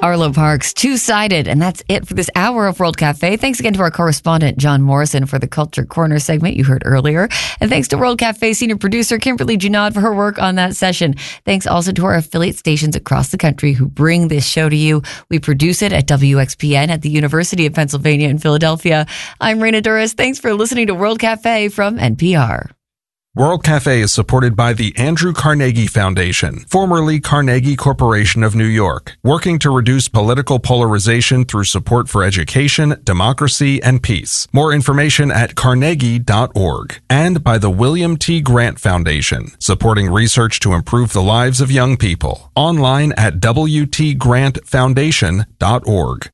Arlo Parks, Two-Sided. And that's it for this hour of World Cafe. Thanks again to our correspondent, John Morrison, for the Culture Corner segment you heard earlier. And thanks to World Cafe senior producer, Kimberly Junod, for her work on that session. Thanks also to our affiliate stations across the country who bring this show to you. We produce it at WXPN at the University of Pennsylvania in Philadelphia. I'm Raina Douris. Thanks for listening to World Cafe from NPR. World Cafe is supported by the Andrew Carnegie Foundation, formerly Carnegie Corporation of New York, working to reduce political polarization through support for education, democracy, and peace. More information at carnegie.org. And by the William T. Grant Foundation, supporting research to improve the lives of young people. Online at wtgrantfoundation.org.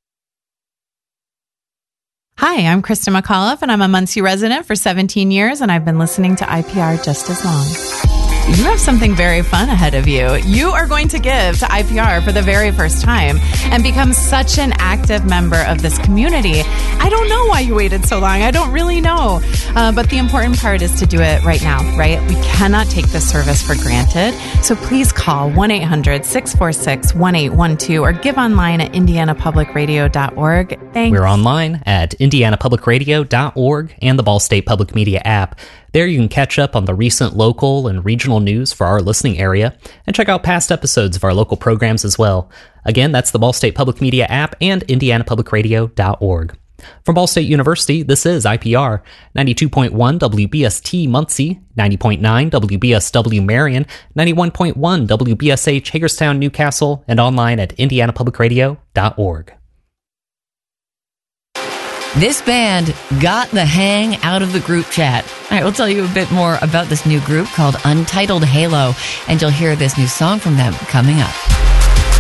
Hi, I'm Krista McAuliffe, and I'm a Muncie resident for 17 years, and I've been listening to IPR just as long. You have something very fun ahead of you. You are going to give to IPR for the very first time and become such an active member of this community. I don't know why you waited so long. I don't really know. But the important part is to do it right now, right? We cannot take this service for granted. So please call 1-800-646-1812 or give online at indianapublicradio.org. Thanks. We're online at indianapublicradio.org and the Ball State Public Media app. There you can catch up on the recent local and regional news for our listening area and check out past episodes of our local programs as well. Again, that's the Ball State Public Media app and indianapublicradio.org. From Ball State University, this is IPR, 92.1 WBST Muncie, 90.9 WBSW Marion, 91.1 WBSH Hagerstown Newcastle, and online at indianapublicradio.org. This band got the hang out of the group chat. All right, we'll tell you a bit more about this new group called Untitled Halo, and you'll hear this new song from them coming up.